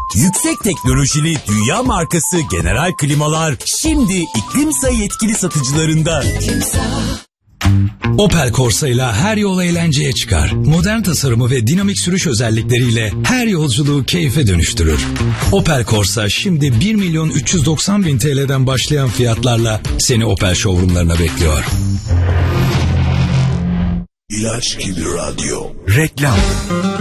Yüksek teknolojili dünya markası General Klimalar şimdi İklimsa yetkili satıcılarında. Opel Corsa ile her yol eğlenceye çıkar. Modern tasarımı ve dinamik sürüş özellikleriyle her yolculuğu keyfe dönüştürür. Opel Corsa şimdi 1.390.000 TL'den başlayan fiyatlarla seni Opel showroomlarına bekliyor. İlaç gibi radyo. Reklam.